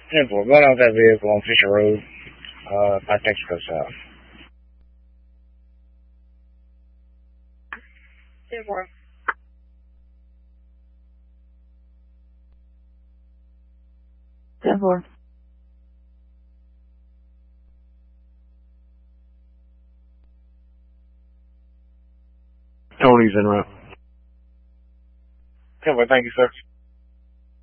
10-4, going out that vehicle on Fisher Road, by Texaco South. 10-4. Tony's en route. 10-4, thank you, sir.